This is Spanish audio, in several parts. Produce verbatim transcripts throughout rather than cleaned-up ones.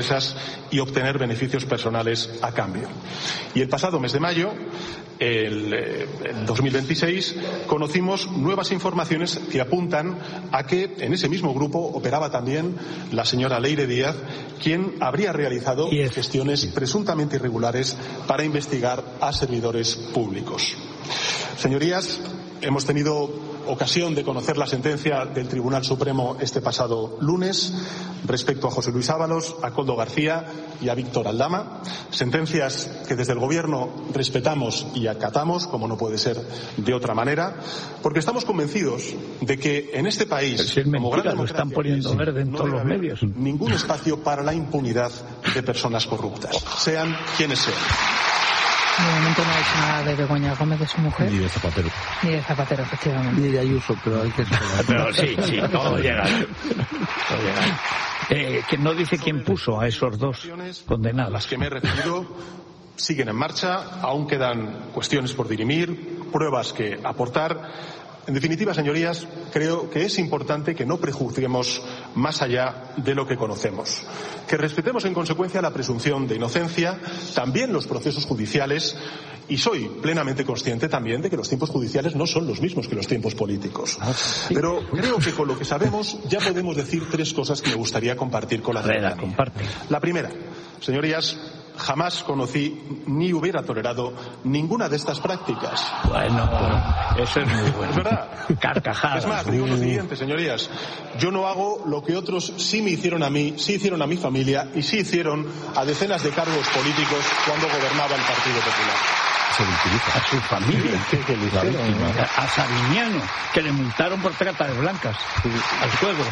y obtener beneficios personales a cambio. Y el pasado mes de mayo, el, el dos mil veintiséis, conocimos nuevas informaciones que apuntan a que en ese mismo grupo operaba también la señora Leire Díaz, quien habría realizado gestiones presuntamente irregulares para investigar a servidores públicos. Señorías, hemos tenido ocasión de conocer la sentencia del Tribunal Supremo este pasado lunes respecto a José Luis Ábalos, a Koldo García y a Víctor Aldama, sentencias que desde el Gobierno respetamos y acatamos, como no puede ser de otra manera, porque estamos convencidos de que en este país, si es mentira, como gran democracia, lo están poniendo verde en no todos los medios, ningún espacio para la impunidad de personas corruptas, sean quienes sean. De momento no ha hecho nada de Begoña Gómez, de su mujer. Ni de Zapatero. Ni de Zapatero, efectivamente. Ni de Ayuso, pero hay que esperar. Pero sí, sí, todo llega. Todo llega. Eh, que no dice quién puso a esos dos condenados. Las que me he referido siguen en marcha, aún quedan cuestiones por dirimir, pruebas que aportar. En definitiva, señorías, creo que es importante que no prejuzguemos más allá de lo que conocemos, que respetemos en consecuencia la presunción de inocencia, también los procesos judiciales, y soy plenamente consciente también de que los tiempos judiciales no son los mismos que los tiempos políticos. Pero creo que con lo que sabemos ya podemos decir tres cosas que me gustaría compartir con la ciudadanía. La primera, señorías, jamás conocí ni hubiera tolerado ninguna de estas prácticas. Bueno, eso es muy bueno. Es verdad. Carcajadas. Es más, digo lo siguiente, señorías. Yo no hago lo que otros sí me hicieron a mí, sí hicieron a mi familia y sí hicieron a decenas de cargos políticos cuando gobernaba el Partido Popular. Se utiliza a su familia, que, que le hicieron, a Sabiñano, que le multaron por trata de blancas, al suegro.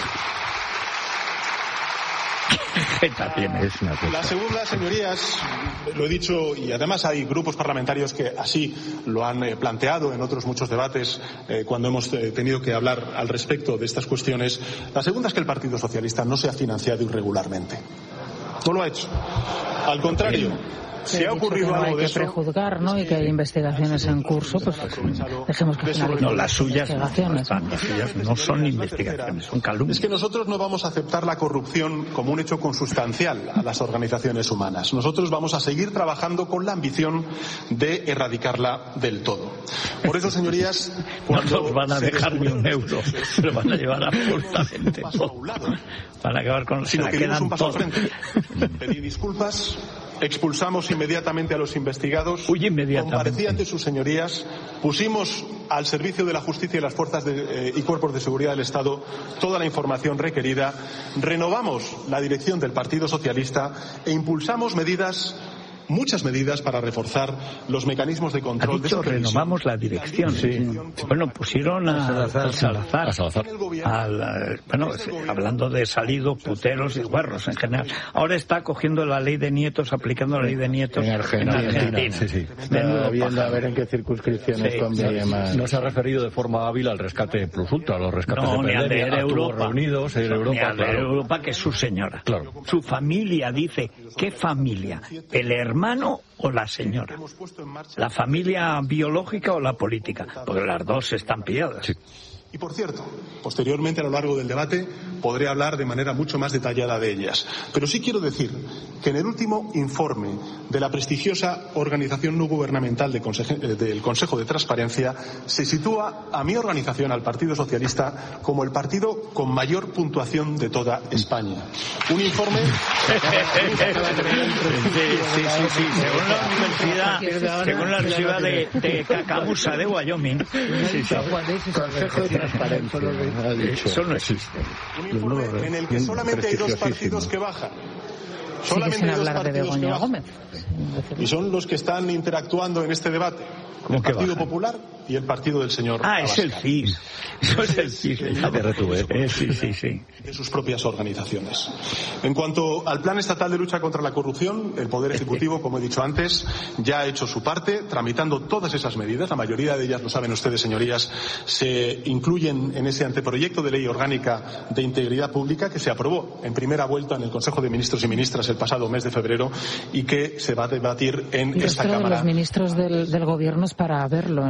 La segunda, señorías, lo he dicho, y además hay grupos parlamentarios que así lo han eh, planteado en otros muchos debates eh, cuando hemos eh, tenido que hablar al respecto de estas cuestiones. La segunda es que el Partido Socialista no se ha financiado irregularmente. No lo ha hecho. Al contrario, si ha ocurrido algo de eso, no hay que prejuzgar, ¿no? Y que hay investigaciones en curso, pues dejemos que finalicen. No, las suyas no, las suyas no son investigaciones, son calumnias. Es que nosotros no vamos a aceptar la corrupción como un hecho consustancial a las organizaciones humanas. Nosotros vamos a seguir trabajando con la ambición de erradicarla del todo. Por eso, señorías, cuando no nos van a dejar ni un euro, lo van a llevar absolutamente todo. Van a acabar con sino que dimos un paso al todo. frente. Pedí disculpas. Expulsamos inmediatamente a los investigados, comparecí ante sus señorías, pusimos al servicio de la justicia y las fuerzas de, eh, y cuerpos de seguridad del Estado toda la información requerida, renovamos la dirección del Partido Socialista e impulsamos medidas, muchas medidas para reforzar los mecanismos de control. Ha dicho, de renovamos la dirección. Sí. Bueno, pusieron a, a Salazar, a Salazar, a Salazar. Al, bueno, hablando de salidos, puteros y guarros en general. Ahora está cogiendo la ley de nietos, aplicando la ley de nietos en Argentina. En Argentina. Sí, sí. Está viendo a ver en qué circunscripciones sí, conviene más. No se ha referido de forma hábil al rescate plus ultra, a los rescates no, de pandemia, ni a Europa, reunidos, en Europa, ni a claro. Europa, que es su señora. Claro. Su familia dice, ¿qué familia? El hermano hermano o la señora, la familia biológica o la política, porque las dos están pilladas. Sí. Y por cierto, posteriormente a lo largo del debate podré hablar de manera mucho más detallada de ellas. Pero sí quiero decir que en el último informe de la prestigiosa organización no gubernamental de Consejo, del Consejo de Transparencia se sitúa a mi organización, al Partido Socialista, como el partido con mayor puntuación de toda España. Un informe... sí, sí, sí, sí, según la universidad, según la universidad de, de Cacabusa de Wyoming. Sí, sí. Consejo de Transparencia. Eso no existe. Un informe en el que solamente hay dos partidos que bajan. Solamente hay dos partidos que bajan. Y son los que están interactuando en este debate. El Partido Popular y el partido del señor Ah, es el C I S. Eso es el C I S. Eh, sí, sí, sí. De sus propias organizaciones. En cuanto al Plan Estatal de Lucha contra la Corrupción, el Poder Ejecutivo, como he dicho antes, ya ha hecho su parte, tramitando todas esas medidas. La mayoría de ellas, lo saben ustedes, señorías, se incluyen en ese anteproyecto de ley orgánica de integridad pública que se aprobó en primera vuelta en el Consejo de Ministros y Ministras el pasado mes de febrero y que se va a debatir en y esta Cámara. Cámara. Los ministros del, del Gobierno es para verlo, todo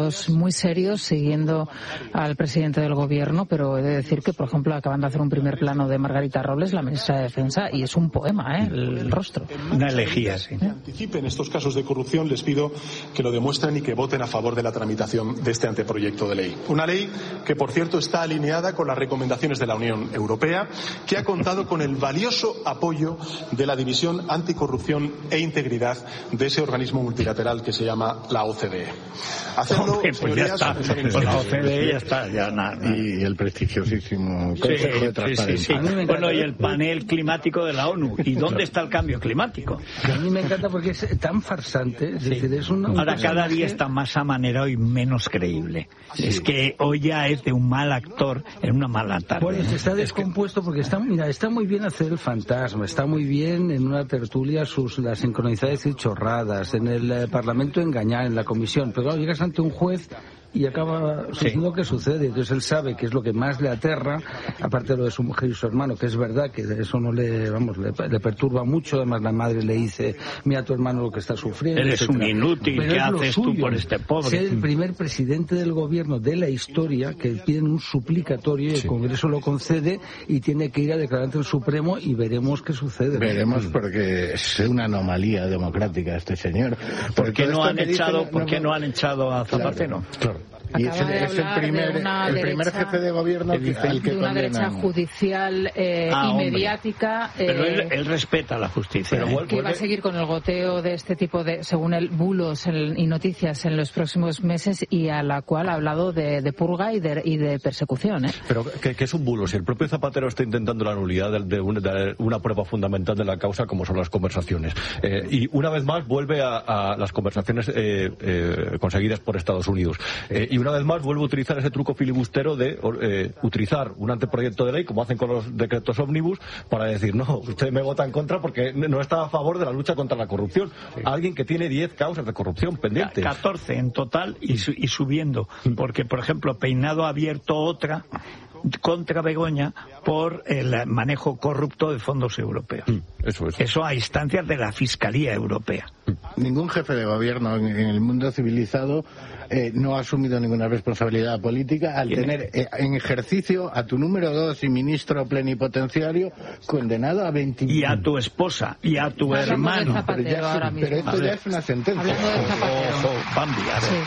todos muy serios siguiendo al presidente del gobierno, pero he de decir que, por ejemplo, acaban de hacer un primer plano de Margarita Robles, la ministra de Defensa, y es un poema, ¿eh? El rostro. Una elegía, sí. Que anticipen estos casos de corrupción, les pido que lo demuestren y que voten a favor de la tramitación de este anteproyecto de ley. Una ley que, por cierto, está alineada con las recomendaciones de la Unión Europea, que ha contado con el valioso apoyo de la División Anticorrupción e Integridad de ese organismo multilateral que se llama la O C D E. Hacerlo, Hombre, pues señorías, ya está. Con la O C D E ya está, ya nada. Y el prestigiosísimo Consejo sí, de Transparencia. Sí, sí, sí. Bueno, y el panel climático de la ONU. ¿Y dónde está el cambio climático? A mí me encanta porque es tan farsante. Es sí. decir, es un, un Ahora cada día está más amanerado y menos creíble. Sí. Es que hoy ya es de un mal actor en una mala tarde. Bueno, está descompuesto es que... porque está, mira, está muy bien hacer el fantasma, está muy bien en una tertulia sus las sincronicidades y chorradas, en el eh, Parlamento engañar, en la comisión, pero claro, llegas ante un juez y acaba sucediendo lo que sucede. Entonces él sabe que es lo que más le aterra, aparte de lo de su mujer y su hermano, que es verdad que eso no le, vamos, le, le perturba mucho. Además la madre le dice, mira tu hermano lo que está sufriendo. Eres etcétera. Un inútil, ¿qué haces suyo, tú por este pobre? Ser el primer presidente del gobierno de la historia que piden un suplicatorio y el sí. Congreso lo concede y tiene que ir a declarar ante el Supremo y veremos qué sucede. Veremos porque es una anomalía democrática este señor. ¿Por qué no han echado, ¿por qué no han echado a Zapatero? Claro, claro. Y es, es el primer, el primer derecha, jefe de gobierno que, al que de una derecha judicial eh, ah, y mediática. Eh, Pero él, él respeta la justicia. Pero ¿eh? Que va a seguir con el goteo de este tipo de, según el bulos en, y noticias en los próximos meses, y a la cual ha hablado de, de purga y de, y de persecución. ¿eh? Pero ¿qué, qué es un bulo? Si el propio Zapatero está intentando la nulidad de, de, una, de una prueba fundamental de la causa, como son las conversaciones. Eh, y una vez más vuelve a, a las conversaciones eh, eh, conseguidas por Estados Unidos. Eh, y una vez más vuelvo a utilizar ese truco filibustero de eh, utilizar un anteproyecto de ley, como hacen con los decretos ómnibus, para decir, no, usted me vota en contra porque no está a favor de la lucha contra la corrupción. Sí. Alguien que tiene diez causas de corrupción pendientes. catorce en total y, su y subiendo. Porque, por ejemplo, Peinado ha abierto otra contra Begoña por el manejo corrupto de fondos europeos. Eso es. Eso a instancias de la Fiscalía Europea. Ningún jefe de gobierno en el mundo civilizado eh, no ha asumido ninguna responsabilidad política al tener eh, en ejercicio a tu número dos y ministro plenipotenciario condenado a veinte... Y a tu esposa y a tu Hablando hermano. De pero, ya, ahora mismo. Pero esto ya es una sentencia. Hablando de Zapatero. Oh, oh, Bambi, a ver. Sí.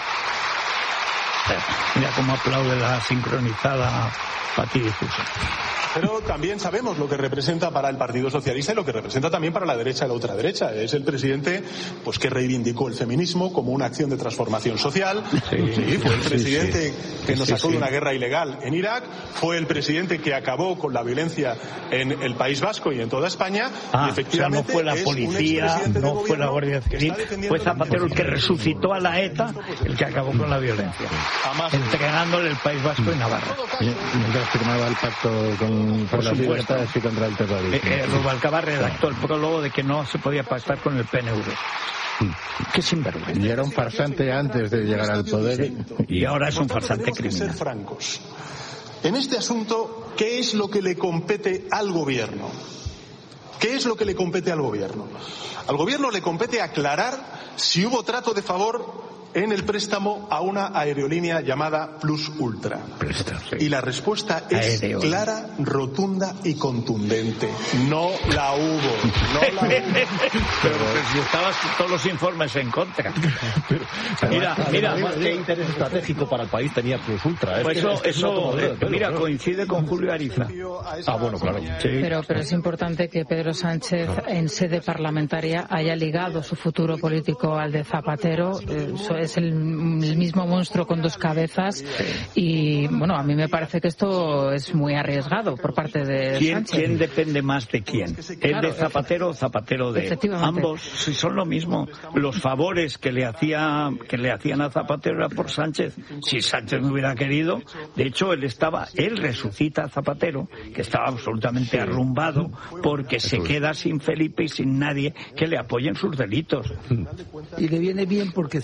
Mira cómo aplaude la sincronizada Pati Difusa. Pero también sabemos lo que representa para el Partido Socialista y lo que representa también para la derecha y la ultraderecha. Es el presidente pues que reivindicó el feminismo como una acción de transformación social. Sí, sí, fue el presidente sí, sí. que nos sacó sí, sí. de una guerra ilegal en Irak. Fue el presidente que acabó con la violencia en el País Vasco y en toda España. Ah, y efectivamente o sea, no fue la policía, no fue la Guardia Civil, fue Zapatero el que resucitó a la ETA, el que acabó con la violencia, entregándole el País Vasco y Navarra. Mientras firmaba el pacto con por, por las libertades y contra el terrorismo. Eh, eh, Rubalcaba redactó el prólogo de que no se podía pactar con el P N V. Qué sinvergüenza. Y era un farsante antes de llegar al poder. Sí. Y ahora es un farsante criminal. Ser francos. En este asunto, ¿qué es lo que le compete al gobierno? ¿Qué es lo que le compete al gobierno? Al gobierno le compete aclarar si hubo trato de favor en el préstamo a una aerolínea llamada Plus Ultra. Préstamo, sí. Y la respuesta es Aereo. clara, rotunda y contundente. No la hubo. No la hubo. Pero si estaban todos los informes en contra. Pero, mira, mira, más que interés estratégico para el país tenía Plus Ultra. Pues eso, es eso eh, mira, coincide con Julio Ariza. Ah, bueno, claro. Sí. Pero, pero es importante que Pedro Sánchez en sede parlamentaria haya ligado su futuro político al de Zapatero. Eso es el, el mismo monstruo con dos cabezas y, bueno, a mí me parece que esto es muy arriesgado por parte de ¿Quién, Sánchez. ¿Quién depende más de quién? ¿El claro, de Zapatero o Zapatero de él? Ambos si son lo mismo. Los favores que le, hacía, que le hacían a Zapatero era por Sánchez. Si Sánchez no hubiera querido, de hecho, él estaba, él resucita a Zapatero, que estaba absolutamente arrumbado, porque se queda sin Felipe y sin nadie que le apoye en sus delitos. Y le viene bien porque Zapatero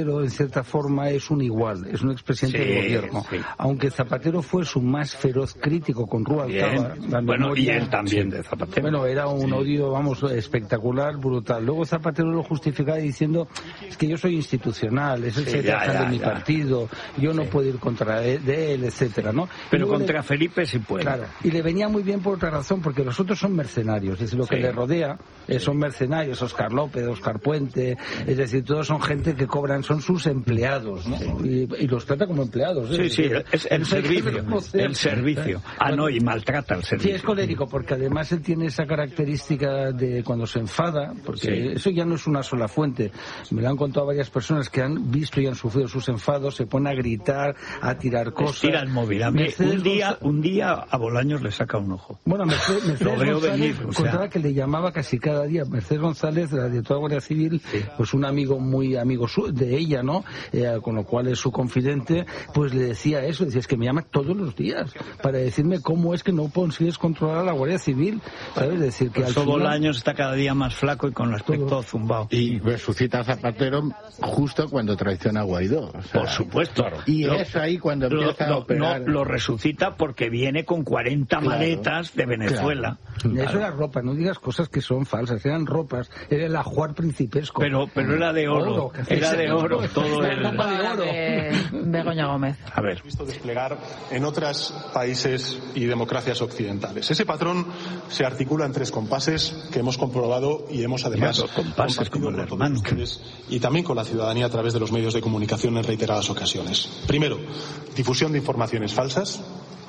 Zapatero en cierta forma es un igual, es un expresidente sí, del gobierno. Sí. Aunque Zapatero fue su más feroz crítico con Rubalcaba. Bueno, memoria, y él también de Zapatero. Bueno, era un sí. odio, vamos, espectacular, brutal. Luego Zapatero lo justificaba diciendo, es que yo soy institucional, es el sí, secretario de mi ya. partido, yo no sí. puedo ir contra él, de él, etcétera, ¿no? Pero contra le, Felipe sí puede. Claro, y le venía muy bien por otra razón, porque los otros son mercenarios, es decir, lo que sí. le rodea eh, son mercenarios, Oscar López, Oscar Puente, es decir, todos son gente que cobran, son sus empleados, ¿no? Sí. Y, y los trata como empleados. ¿eh? Sí, sí, es el servicio, el servicio. Ah, no, y maltrata al servicio. Sí, es colérico, porque además él tiene esa característica de cuando se enfada, porque sí. eso ya no es una sola fuente. Me lo han contado varias personas que han visto y han sufrido sus enfados, se pone a gritar, a tirar cosas. Tira el móvil. A mí, un día, un día a Bolaños le saca un ojo. Bueno, Mercedes, Mercedes lo veo González venir, o sea... contaba que le llamaba casi cada día. Mercedes González, de la directora de Guardia Civil, sí. pues un amigo muy amigo de ella, ¿no? Eh, con lo cual es su confidente, pues le decía eso, decía, es que me llama todos los días para decirme cómo es que no consigues controlar a la Guardia Civil, ¿sabes? Es decir, que pues al final... Bolaños está cada día más flaco y con aspecto todo zumbado. Y resucita a Zapatero justo cuando traiciona a Guaidó. O sea, por supuesto. Claro. Y lo, es ahí cuando empieza lo, a operar... No, lo resucita porque viene con cuarenta claro, maletas de Venezuela. Claro. Claro. Eso era ropa, no digas cosas que son falsas, eran ropas, era el ajuar principesco. Pero, pero era de oro, oro era de oro, todo el... ropa de oro. De Begoña Gómez. A ver. Visto desplegar en otros países y democracias occidentales. Ese patrón se articula en tres compases que hemos comprobado y hemos además Mira, compases como el hermano. Ustedes, y también con la ciudadanía a través de los medios de comunicación en reiteradas ocasiones. Primero, difusión de informaciones falsas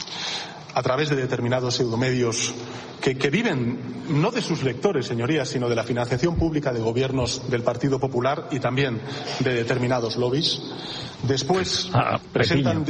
a través de determinados pseudomedios que, que viven no de sus lectores, señorías, sino de la financiación pública de gobiernos del Partido Popular y también de determinados lobbies. Después ah, presentan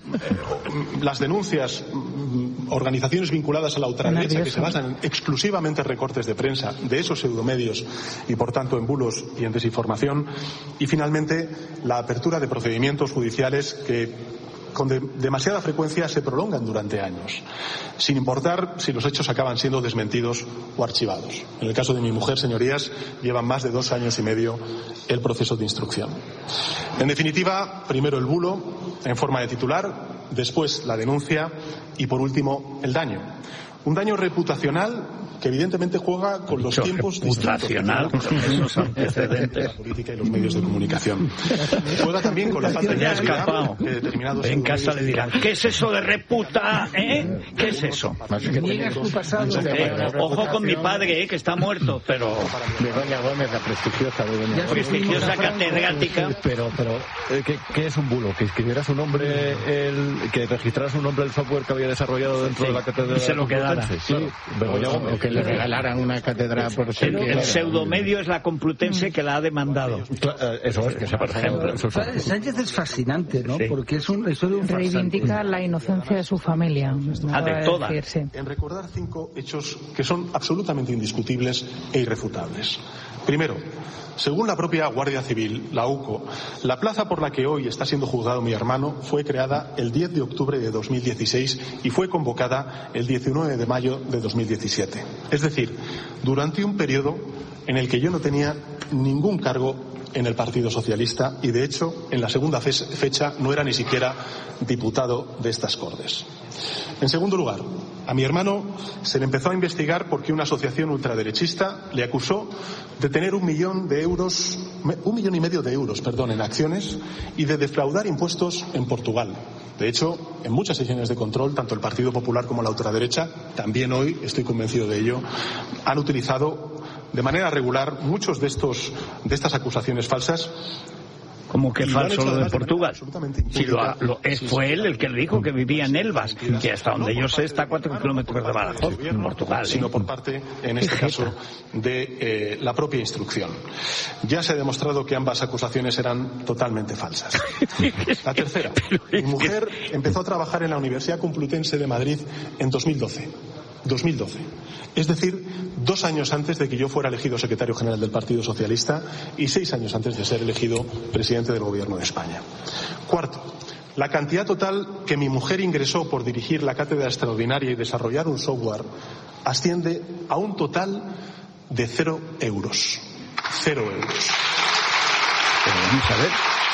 las denuncias organizaciones vinculadas a la ultraderecha que se basan en exclusivamente recortes de prensa de esos pseudomedios y por tanto en bulos y en desinformación. Y finalmente la apertura de procedimientos judiciales que con de, demasiada frecuencia se prolongan durante años, sin importar si los hechos acaban siendo desmentidos o archivados. En el caso de mi mujer, señorías, llevan más de dos años y medio el proceso de instrucción. En definitiva, primero el bulo en forma de titular, después la denuncia y por último el daño. Un daño reputacional que evidentemente juega con los tiempos reputacional, distintos de la política y los medios de comunicación. Juega también con la falta de escapado. Que determinados en casa le dirán, ¿qué es eso de reputa? ¿Eh? ¿Qué es eso? Eh, ojo con mi padre, eh, que está muerto, pero... Begoña Gómez, la prestigiosa Begoña Gómez. Prestigiosa catedrática. Pero, pero eh, ¿qué, ¿qué es un bulo? Que escribiera su nombre, el, que registrara su nombre el software que había desarrollado dentro sí, de la catedral. Y se lo quedara. Sí, Begoña Gómez. Que le regalaran una cátedra por ser. El, el pseudomedio es la Complutense que la ha demandado. Eso es, que por ejemplo. Sánchez es fascinante, ¿no? Sí. Porque es un, es un reivindica la inocencia de su familia. Ah, de toda. Decir, sí. En recordar cinco hechos que son absolutamente indiscutibles e irrefutables. Primero, según la propia Guardia Civil, la U C O, la plaza por la que hoy está siendo juzgado mi hermano fue creada el diez de octubre de dos mil dieciséis y fue convocada el diecinueve de mayo de dos mil diecisiete. Es decir, durante un periodo en el que yo no tenía ningún cargo en el Partido Socialista y, de hecho, en la segunda fecha no era ni siquiera diputado de estas Cortes. En segundo lugar, a mi hermano se le empezó a investigar porque una asociación ultraderechista le acusó de tener un millón de euros, un millón y medio de euros, perdón, en acciones y de defraudar impuestos en Portugal. De hecho, en muchas sesiones de control, tanto el Partido Popular como la ultraderecha, también hoy, estoy convencido de ello, han utilizado de manera regular muchos de estos, de estas acusaciones falsas. Como que falso lo de Portugal. Si lo, lo, es, fue él el que le dijo que vivía en Elvas, que hasta donde yo sé está a cuatro kilómetros de Badajoz, en Portugal. Sino ¿eh? por parte, en este caso, de eh, la propia instrucción. Ya se ha demostrado que ambas acusaciones eran totalmente falsas. La tercera. Mi mujer empezó a trabajar en la Universidad Complutense de Madrid en dos mil doce. dos mil doce. Es decir, dos años antes de que yo fuera elegido secretario general del Partido Socialista y seis años antes de ser elegido presidente del Gobierno de España. Cuarto, la cantidad total que mi mujer ingresó por dirigir la cátedra extraordinaria y desarrollar un software asciende a un total de cero euros. Cero euros. Pero vamos a ver.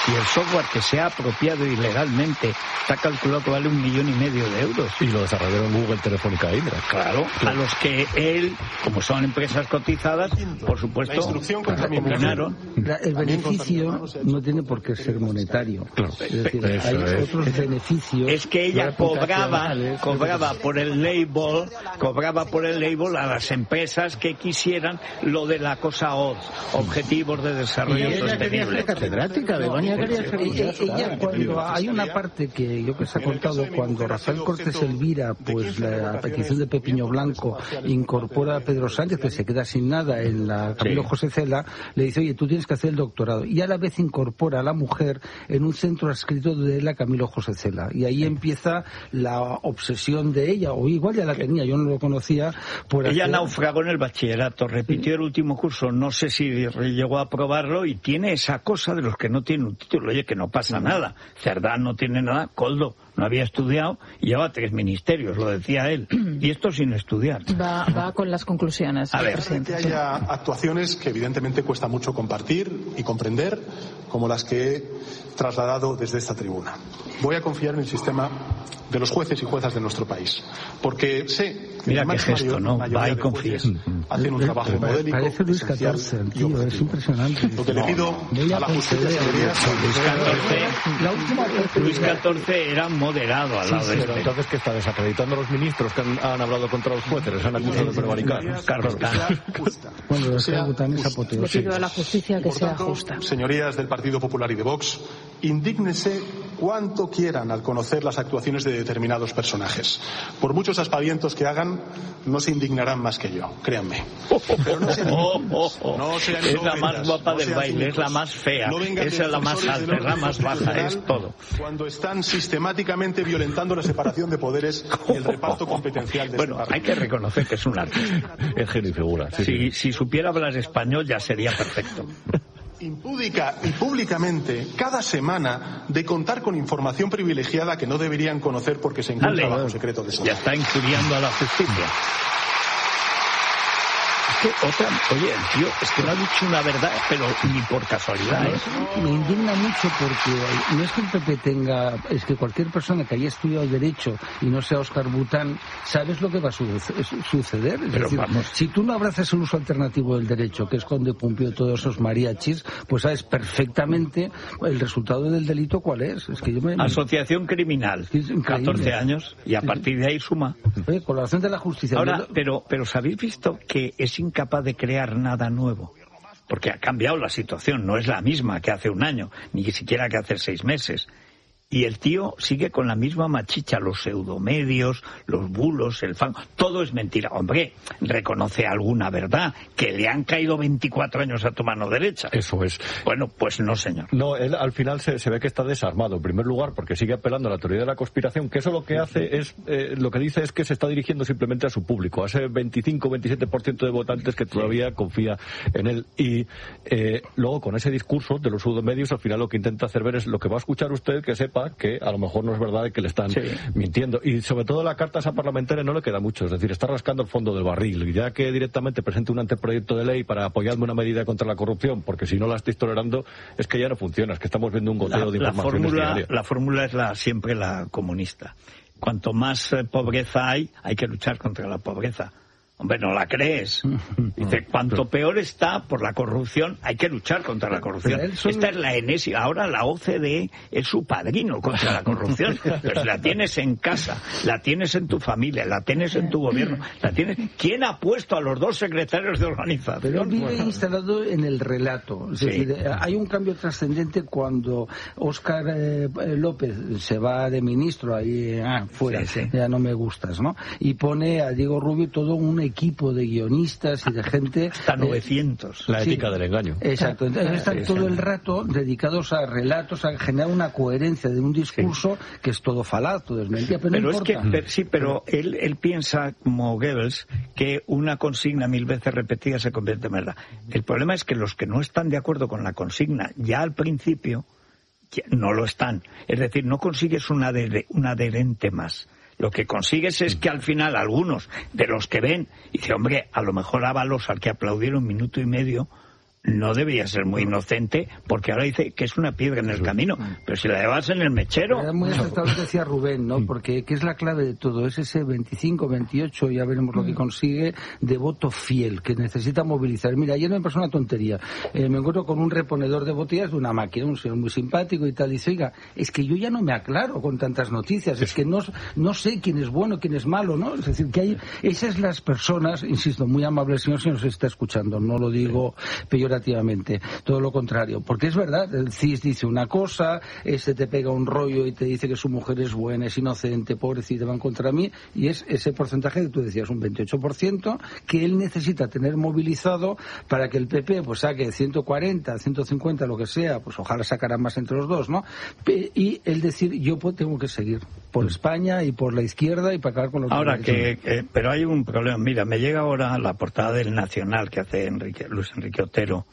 Y el software que se ha apropiado ilegalmente está calculado que vale un millón y medio de euros. Y lo desarrollaron Google, Telefónica e Indra. Claro, claro, a los que él, como son empresas cotizadas, por supuesto, combinaron. El beneficio no tiene por qué ser monetario. Claro. Es decir, hay es. otros beneficios. Es que ella cobraba, cobraba por el label, cobraba por el label a las empresas que quisieran lo de la cosa O D S, Objetivos de Desarrollo Sostenible. Catedrática de Doña ella, ella cuando hay una parte que yo que se ha contado, cuando Rafael Cortés Elvira, pues la petición de Pepiño Blanco incorpora a Pedro Sánchez, que se queda sin nada en la Camilo sí. José Cela, le dice, oye, tú tienes que hacer el doctorado, y a la vez incorpora a la mujer en un centro adscrito de la Camilo José Cela, y ahí empieza la obsesión de ella, o igual ya la tenía, yo no lo conocía. Por ella hacer... naufragó en el bachillerato, repitió el último curso, no sé si llegó a aprobarlo, y tiene esa cosa de los que no tienen un título, oye, que no pasa nada. Cerdán no tiene nada, Coldo no había estudiado y lleva tres ministerios, lo decía él, y esto sin estudiar. Va, va con las conclusiones. A ver, que haya actuaciones que evidentemente cuesta mucho compartir y comprender, como las que he trasladado desde esta tribuna. Voy a confiar en el sistema de los jueces y juezas de nuestro país, porque sé que mira qué gesto, ¿no? Va y confía. Hacen un trabajo modélico. Parece Luis catorce, tío, es impresionante. Lo que le pido a la justicia, señorías, Luis catorce era moderado al lado sí, de sí, este. Pero entonces, ¿qué está desacreditando a los ministros que han, han hablado contra los jueces? Les han acusado de prevaricar. Carlos Bueno, los es apoteósico. Le pido a la justicia que sea justa. Señorías del Partido Popular y de Vox, indígnese cuanto quieran al conocer las actuaciones de determinados personajes. Por muchos aspavientos que hagan, no se indignarán más que yo, créanme. Pero no sean oh, oh, oh. no sean es la más guapa no del baile, es la más fea, no es la más alta, es la más baja, es todo. Cuando están sistemáticamente violentando la separación de poderes y el reparto competencial de Bueno, hay que reconocer que es un artista. Es genio y figura. Sí, si, sí. si supiera hablar español ya sería perfecto. Impúdica y públicamente cada semana de contar con información privilegiada que no deberían conocer porque se encuentra bajo secreto de Estado. Ya está injuriando a la justicia. Es que otra, oye, el tío, es que no ha dicho una verdad, pero ni por casualidad, ¿eh? Me indigna mucho porque no es que el P P tenga, es que cualquier persona que haya estudiado Derecho y no sea Óscar Bután, sabes lo que va a suceder. Es pero decir, vamos. Si tú no abrazas el uso alternativo del derecho, que es Conde Pumpió todos esos mariachis, pues sabes perfectamente el resultado del delito cuál es. Es que yo me... Asociación criminal, catorce años, y a partir de ahí suma. Oye, colaboración de la justicia. Ahora, pero, pero ¿os habéis visto que es incapaz de crear nada nuevo? Porque ha cambiado la situación, no es la misma que hace un año, ni siquiera que hace seis meses. Y el tío sigue con la misma machicha, los pseudomedios, los bulos, el fango, todo es mentira. Hombre, reconoce alguna verdad, que le han caído veinticuatro años a tu mano derecha. Eso es. Bueno, pues no, señor. No, él al final se, se ve que está desarmado, en primer lugar, porque sigue apelando a la teoría de la conspiración, que eso lo que hace es, eh, lo que dice es que se está dirigiendo simplemente a su público, a ese veinticinco o veintisiete por ciento de votantes que todavía sí. confía en él. Y eh, luego, con ese discurso de los pseudomedios, al final lo que intenta hacer ver es lo que va a escuchar usted, que sepa que a lo mejor no es verdad que le están sí. mintiendo. Y sobre todo la carta esa parlamentaria no le queda mucho, es decir, está rascando el fondo del barril, ya que directamente presente un anteproyecto de ley para apoyarme una medida contra la corrupción, porque si no la estáis tolerando, es que ya no funciona, es que estamos viendo un goteo la, de información. La fórmula, la fórmula es la siempre la comunista. Cuanto más eh, pobreza hay, hay que luchar contra la pobreza. Hombre, no la crees. Dice, cuanto peor está por la corrupción, hay que luchar contra la corrupción. Esta es la enésima. Ahora la O C D E es su padrino contra la corrupción. Pues la tienes en casa, la tienes en tu familia, la tienes en tu gobierno, la tienes... ¿Quién ha puesto a los dos secretarios de organización? Pero él vive instalado en el relato. Es sí. decir, hay un cambio trascendente cuando Óscar eh, López se va de ministro ahí ah, fuera, sí, sí. ya no me gustas, ¿no? Y pone a Diego Rubio todo un equipo de guionistas y de gente... Hasta novecientos. Eh, la ética sí, del engaño. Exacto. Entonces están sí, todo sí. el rato dedicados a relatos, a generar una coherencia de un discurso sí. que es todo falaz, todo es mentira, pero, pero no es importa. que, pero, sí, pero él, él piensa, como Goebbels, que una consigna mil veces repetida se convierte en verdad. El problema es que los que no están de acuerdo con la consigna ya al principio, no lo están. Es decir, no consigues un adherente más. Lo que consigues es que al final algunos de los que ven, y dice, hombre, a lo mejor Ábalos, al que aplaudieron un minuto y medio, no debía ser muy inocente, porque ahora dice que es una piedra en el camino, pero si la llevas en el mechero... Era muy acertado lo que decía Rubén, ¿no? Porque ¿qué es la clave de todo? Es ese veinticinco, veintiocho, ya veremos lo que consigue, de voto fiel, que necesita movilizar. Mira, ayer me pasó una tontería. Eh, me encuentro con un reponedor de botellas de una máquina, un señor muy simpático y tal, y dice, oiga, es que yo ya no me aclaro con tantas noticias, es que no, no sé quién es bueno, quién es malo, ¿no? Es decir, que hay esas las personas, insisto, muy amables, señor, si nos está escuchando, no lo digo peyorativamente, todo lo contrario, porque es verdad, el C I S dice una cosa, este te pega un rollo y te dice que su mujer es buena, es inocente, pobrecita, van contra mí, y es ese porcentaje que tú decías, un veintiocho por ciento, que él necesita tener movilizado para que el P P pues saque ciento cuarenta, ciento cincuenta, lo que sea, pues ojalá sacarán más entre los dos, ¿no? Y él decir, yo pues tengo que seguir por España y por la izquierda y para acabar con los... Ahora que, que, pero hay un problema, mira, me llega ahora la portada del Nacional que hace Enrique, Luis Enrique Otero,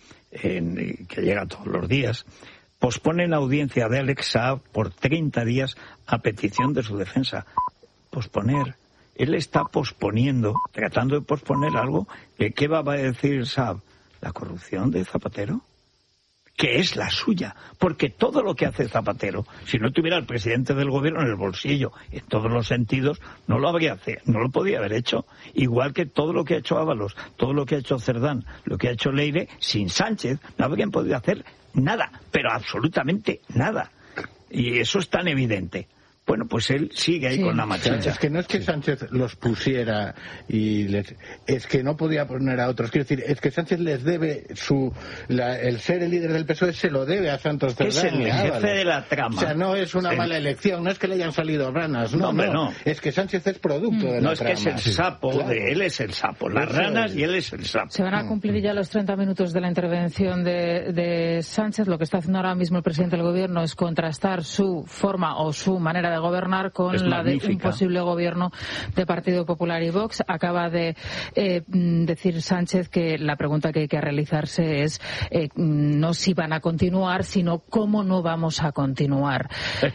en, que llega todos los días. Posponen audiencia de Alex Saab por treinta días a petición de su defensa. Posponer. Él está posponiendo, tratando de posponer algo. Que, ¿Qué va a decir Saab? ¿La corrupción de Zapatero? Que es la suya, porque todo lo que hace Zapatero, si no tuviera al presidente del gobierno en el bolsillo, en todos los sentidos, no lo habría hecho, no lo podía haber hecho. Igual que todo lo que ha hecho Ábalos, todo lo que ha hecho Cerdán, lo que ha hecho Leire, sin Sánchez no habrían podido hacer nada, pero absolutamente nada. Y eso es tan evidente. Bueno, pues él sigue ahí sí. con la machacha. Es que no es que Sánchez los pusiera y les, es que no podía poner a otros. Quiero decir, es que Sánchez les debe su la, el ser el líder del P S O E se lo debe a Santos Cerdán. Es el jefe de la trama. O sea, no es una sí. mala elección, no es que le hayan salido ranas, no, no, no. no. Es que Sánchez es producto de no la es trama. No es que es el sapo, claro. de, él es el sapo, las Eso ranas es. y él es el sapo. Se van a cumplir ya los treinta minutos de la intervención de, de Sánchez. Lo que está haciendo ahora mismo el presidente del gobierno es contrastar su forma o su manera de gobernar con es la magnífica. de un posible gobierno de Partido Popular y Vox. Acaba de eh, decir Sánchez que la pregunta que hay que realizarse es eh, no si van a continuar, sino cómo no vamos a continuar.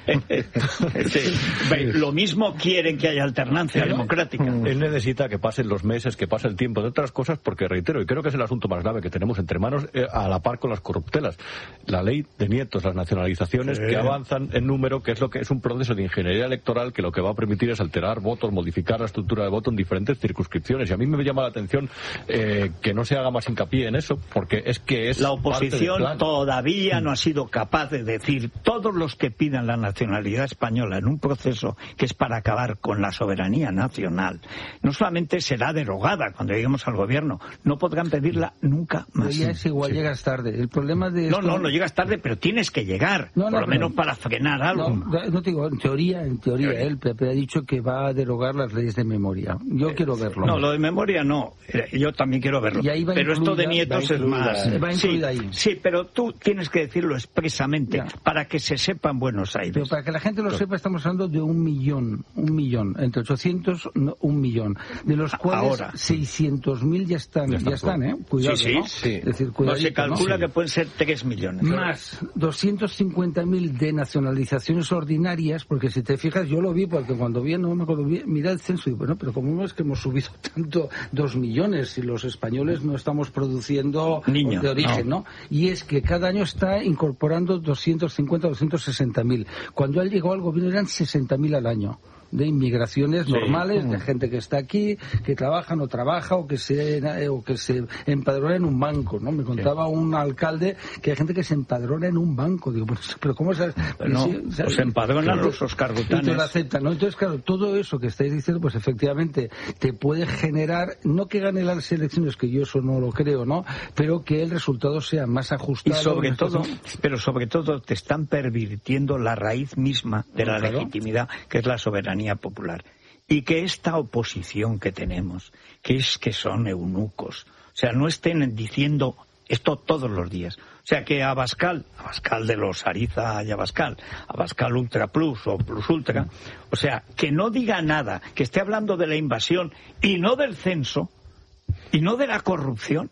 sí. Lo mismo quieren que haya alternancia ¿Pero? democrática. Él necesita que pasen los meses, que pase el tiempo de otras cosas, porque reitero, y creo que es el asunto más grave que tenemos entre manos, eh, a la par con las corruptelas. La ley de nietos, las nacionalizaciones sí. que avanzan en número, que es lo que es un proceso de ingeniería electoral que lo que va a permitir es alterar votos, modificar la estructura de voto en diferentes circunscripciones. Y a mí me llama la atención eh, que no se haga más hincapié en eso, porque es que es la oposición todavía no ha sido capaz de decir todos los que pidan la nacionalidad española en un proceso que es para acabar con la soberanía nacional, no solamente será derogada cuando lleguemos al gobierno, no podrán pedirla nunca más. Pero ya es igual, sí. llegas tarde. El problema de no, esto... no, no llegas tarde, pero tienes que llegar, no, no, por lo menos no, para frenar algo. No, no te digo, en teoría, en teoría, el P P ha dicho que va a derogar las leyes de memoria. Yo eh, quiero verlo. No, lo de memoria no. Yo también quiero verlo. Pero incluida, esto de nietos es más. Va sí, ahí. sí, pero tú tienes que decirlo expresamente ya. para que se sepa en Buenos Aires. Pero para que la gente lo sepa, estamos hablando de un millón, un millón, entre ochocientos, no, un millón, de los cuales seiscientos mil ya están, ya, ya están, ¿eh? Cuidado, sí, sí, ¿no? sí. Es decir, no, se calcula ¿no? que pueden ser tres millones. Más doscientos cincuenta mil de nacionalizaciones ordinarias, porque si te fijas, yo lo vi, porque cuando vi, no me acuerdo, vi, mira el censo y bueno, pero como no es que hemos subido tanto, dos millones, y los españoles no estamos produciendo Niño, de origen, no. ¿no? Y es que cada año está incorporando doscientos cincuenta, doscientos sesenta mil. Cuando él llegó al gobierno eran sesenta mil al año. De inmigraciones sí. normales, de gente que está aquí, que trabaja, no trabaja, o que se o que se empadrona en un banco, ¿no? Me contaba sí. un alcalde que hay gente que se empadrona en un banco. Digo, pero ¿cómo sabes? Pero no, sí, o sea, pues empadronan los oscargutanes. Y te lo aceptan, ¿no? Entonces, claro, todo eso que estáis diciendo, pues efectivamente te puede generar, no que gane las elecciones, que yo eso no lo creo, ¿no? Pero que el resultado sea más ajustado. Y sobre todo, pero sobre todo te están pervirtiendo la raíz misma de la claro. legitimidad, que es la soberanía popular, y que esta oposición que tenemos, que es que son eunucos, o sea, no estén diciendo esto todos los días, o sea, que Abascal, Abascal de los Ariza y Abascal, Abascal Ultra Plus o Plus Ultra, o sea, que no diga nada, que esté hablando de la invasión y no del censo y no de la corrupción.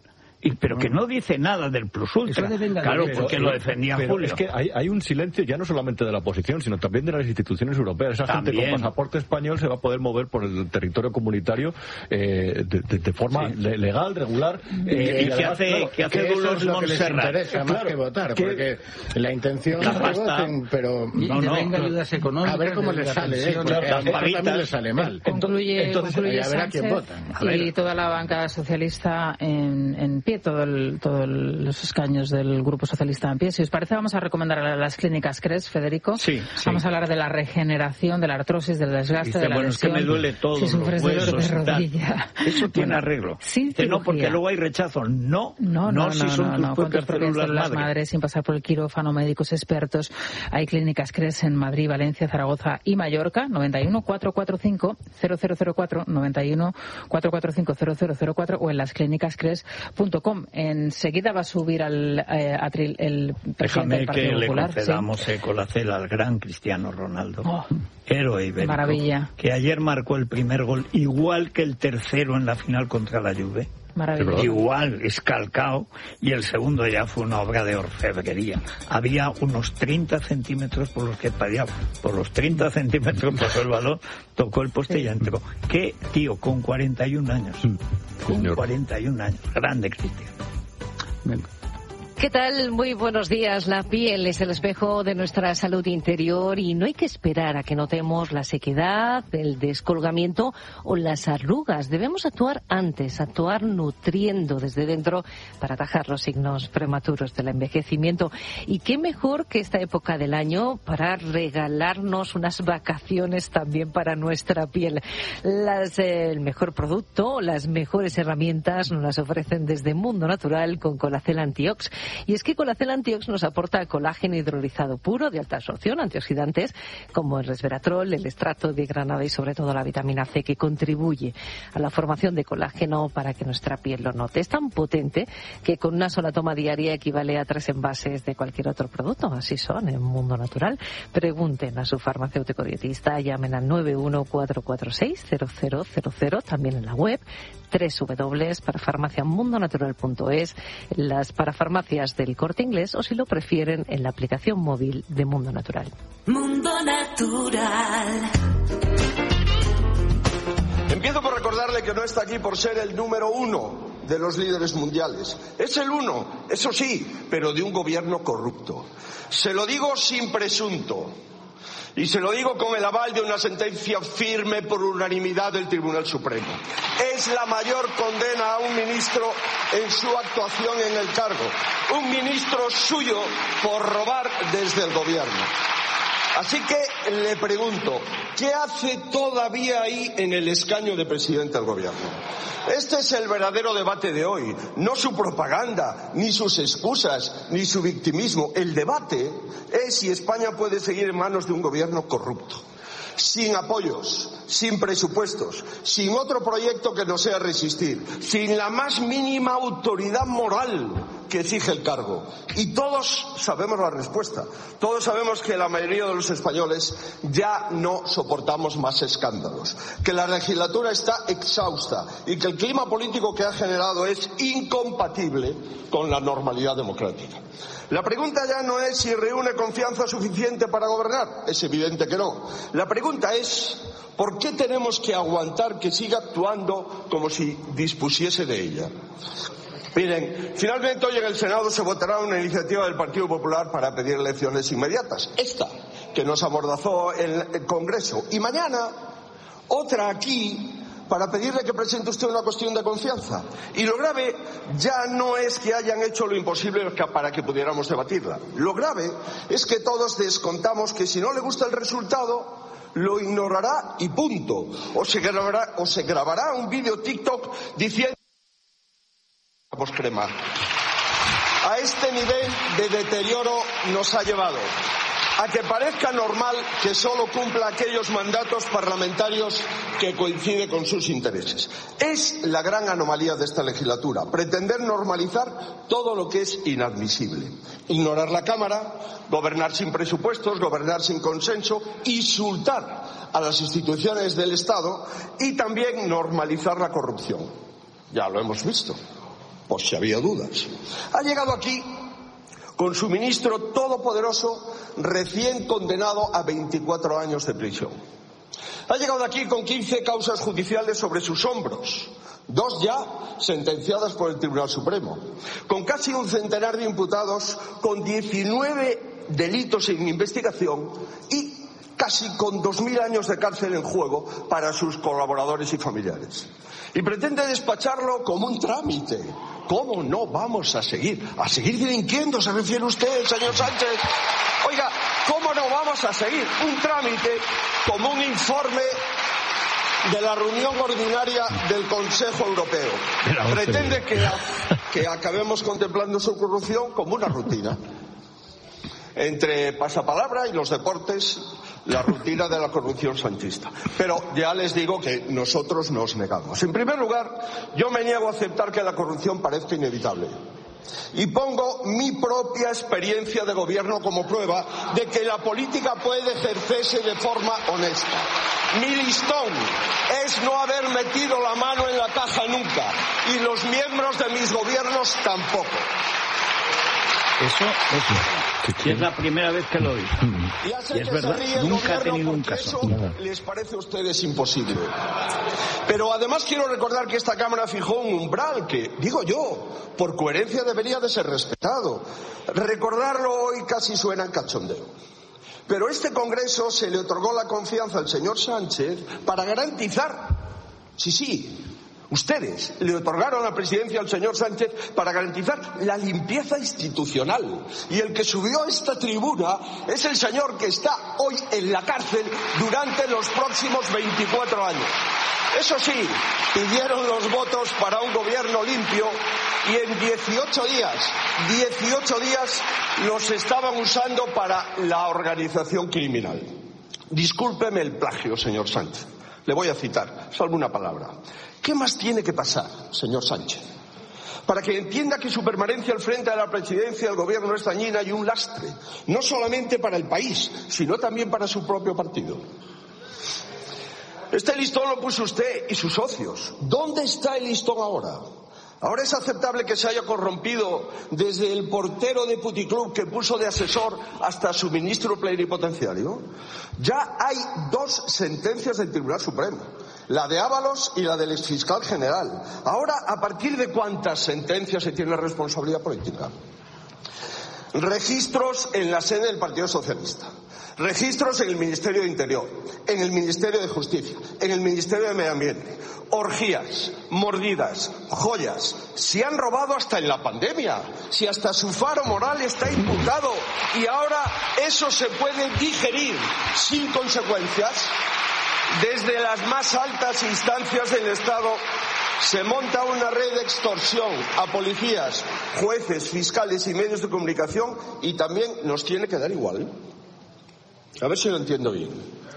y, pero que no dice nada del plus ultra. Claro, pero, porque pero, lo defendía pero Julio. Es que hay, hay un silencio ya no solamente de la oposición, sino también de las instituciones europeas. Esa también. gente con pasaporte español se va a poder mover por el territorio comunitario eh, de, de, de forma sí. le, legal, regular. Eh, y, y que hace, claro, que hace que eso es lo que les interesa más claro, que votar, que, porque la intención la es que voten, pero no, no, venga ayudas económicas, a ver cómo les sale, eh, porque a también les sale mal. Concluye, entonces, concluye a ver a quién votan. Y toda la bancada socialista en, en pie, todos todo los escaños del Grupo Socialista en pie. Si os parece, vamos a recomendar a las clínicas CRES, Federico. Sí, sí. Vamos a hablar de la regeneración, de la artrosis, del desgaste, dice, de la bueno, lesión. Es que me duele todo, si sufres los huesos, dolor de rodilla. Eso tiene bueno, arreglo. Sin dice, no, porque luego hay rechazo. No, no, no, no, no, si son no, tus no, propias células las madre. madres, sin pasar por el quirófano, médicos expertos. Hay clínicas CRES en Madrid, Valencia, Zaragoza y Mallorca. noventa y uno, cuatrocientos cuarenta y cinco, cero cero cero cuatro, noventa y uno, cuatrocientos cuarenta y cinco, cero cero cero cuatro o en las clínicas cres punto com. Enseguida va a subir al eh, atril el presidente del Partido Déjame Popular. que le concedamos ¿sí? eco la cela al gran Cristiano Ronaldo. Oh, héroe ibérico. Maravilla. Que ayer marcó el primer gol, igual que el tercero en la final contra la Juve. Maravilla. Igual, escalcao, y el segundo ya fue una obra de orfebrería. Había unos treinta centímetros por los que peleaba. Por los treinta centímetros pasó el balón, tocó el poste y ya entró. ¿Qué tío? Con cuarenta y un años. Con cuarenta y un años. Grande Cristiano. Venga. ¿Qué tal? Muy buenos días. La piel es el espejo de nuestra salud interior y no hay que esperar a que notemos la sequedad, el descolgamiento o las arrugas. Debemos actuar antes, actuar nutriendo desde dentro para atajar los signos prematuros del envejecimiento. Y qué mejor que esta época del año para regalarnos unas vacaciones también para nuestra piel. Las, eh, el mejor producto, las mejores herramientas nos las ofrecen desde Mundo Natural con Colacel Antiox. Y es que Colacel Antiox nos aporta colágeno hidrolizado puro de alta absorción, antioxidantes como el resveratrol, el extracto de granada y sobre todo la vitamina C que contribuye a la formación de colágeno para que nuestra piel lo note. Es tan potente que con una sola toma diaria equivale a tres envases de cualquier otro producto. Así son en Mundo Natural. Pregunten a su farmacéutico dietista, llamen al nueve uno cuatro cuatro seis cero cero cero cero, también en la web doble u doble u doble u punto parafarmaciamundonatural punto es, las parafarmacias del Corte Inglés o si lo prefieren en la aplicación móvil de Mundo Natural. Mundo Natural. Empiezo por recordarle que no está aquí por ser el número uno de los líderes mundiales. Es el uno, eso sí, pero de un gobierno corrupto. Se lo digo sin presunto. Y se lo digo con el aval de una sentencia firme por unanimidad del Tribunal Supremo. Es la mayor condena a un ministro en su actuación en el cargo. Un ministro suyo por robar desde el gobierno. Así que le pregunto, ¿qué hace todavía ahí en el escaño de presidente del gobierno? Este es el verdadero debate de hoy, no su propaganda, ni sus excusas, ni su victimismo. El debate es si España puede seguir en manos de un gobierno corrupto, sin apoyos, sin presupuestos, sin otro proyecto que no sea resistir, sin la más mínima autoridad moral que exige el cargo. Y todos sabemos la respuesta. Todos sabemos que la mayoría de los españoles ya no soportamos más escándalos, que la legislatura está exhausta y que el clima político que ha generado es incompatible con la normalidad democrática. La pregunta ya no es si reúne confianza suficiente para gobernar. Es evidente que no. La pregunta es ¿por qué tenemos que aguantar que siga actuando como si dispusiese de ella? Miren, finalmente hoy en el Senado se votará una iniciativa del Partido Popular para pedir elecciones inmediatas. Esta, que nos amordazó el, el Congreso. Y mañana, otra aquí, para pedirle que presente usted una cuestión de confianza. Y lo grave ya no es que hayan hecho lo imposible para que pudiéramos debatirla. Lo grave es que todos descontamos que si no le gusta el resultado, lo ignorará y punto. O se grabará, o se grabará un vídeo TikTok diciendo crema. A este nivel de deterioro nos ha llevado a que parezca normal que solo cumpla aquellos mandatos parlamentarios que coincide con sus intereses. Es la gran anomalía de esta legislatura, pretender normalizar todo lo que es inadmisible. Ignorar la Cámara, gobernar sin presupuestos, gobernar sin consenso, insultar a las instituciones del Estado y también normalizar la corrupción. Ya lo hemos visto. por si había dudas. Ha llegado aquí con su ministro todopoderoso recién condenado a veinticuatro años de prisión. Ha llegado aquí con quince causas judiciales sobre sus hombros, dos ya sentenciadas por el Tribunal Supremo, con casi un centenar de imputados, con diecinueve delitos en investigación y casi con dos mil años de cárcel en juego para sus colaboradores y familiares. Y pretende despacharlo como un trámite. ¿Cómo no vamos a seguir? ¿A seguir delinquiendo se refiere usted, señor Sánchez? Oiga, ¿cómo no vamos a seguir un trámite como un informe de la reunión ordinaria del Consejo Europeo? Pretende que, que acabemos contemplando su corrupción como una rutina. Entre pasapalabra y los deportes, la rutina de la corrupción sanchista. Pero ya les digo que nosotros nos negamos. En primer lugar, yo me niego a aceptar que la corrupción parezca inevitable. Y pongo mi propia experiencia de gobierno como prueba de que la política puede ejercerse de forma honesta. Mi listón es no haber metido la mano en la caja nunca, y los miembros de mis gobiernos tampoco. Eso es, es la primera vez que lo oigo. Y es verdad, nunca ha tenido un caso. Eso les parece a ustedes imposible. Pero además quiero recordar que esta Cámara fijó un umbral que, digo yo, por coherencia debería de ser respetado. Recordarlo hoy casi suena en cachondeo. Pero este Congreso se le otorgó la confianza al señor Sánchez para garantizar, sí, sí, ustedes le otorgaron la presidencia al señor Sánchez para garantizar la limpieza institucional. Y el que subió a esta tribuna es el señor que está hoy en la cárcel durante los próximos veinticuatro años. Eso sí, pidieron los votos para un gobierno limpio y en dieciocho días, dieciocho días los estaban usando para la organización criminal. Discúlpeme el plagio, señor Sánchez. Le voy a citar, salvo una palabra. ¿Qué más tiene que pasar, señor Sánchez, para que entienda que su permanencia al frente de la presidencia del gobierno es dañina y un lastre, no solamente para el país, sino también para su propio partido? Este listón lo puso usted y sus socios. ¿Dónde está el listón ahora? ¿Ahora es aceptable que se haya corrompido desde el portero de puticlub que puso de asesor hasta su ministro plenipotenciario? Ya hay dos sentencias del Tribunal Supremo, la de Ábalos y la del exfiscal general. Ahora, ¿a partir de cuántas sentencias se tiene responsabilidad política? Registros en la sede del Partido Socialista, registros en el Ministerio de Interior, en el Ministerio de Justicia, en el Ministerio de Medio Ambiente, orgías, mordidas, joyas. Se han robado hasta en la pandemia, si hasta su faro moral está imputado, y ahora eso se puede digerir sin consecuencias. Desde las más altas instancias del Estado se monta una red de extorsión a policías, jueces, fiscales y medios de comunicación, y también nos tiene que dar igual. A ver si lo entiendo bien.